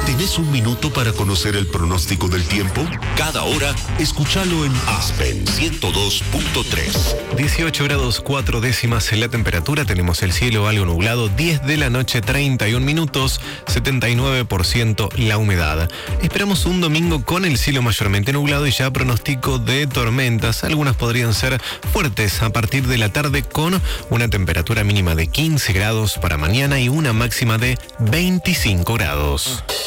¿Tenés un minuto para conocer el pronóstico del tiempo? Cada hora, escúchalo en Aspen 102.3. 18 grados 4 décimas en la temperatura, tenemos el cielo algo nublado, 10 de la noche, 31 minutos, 79% la humedad. Esperamos un domingo con el cielo mayormente nublado y ya pronóstico de tormentas. Algunas podrían ser fuertes a partir de la tarde con una temperatura mínima de 15 grados para mañana y una máxima de 25 grados.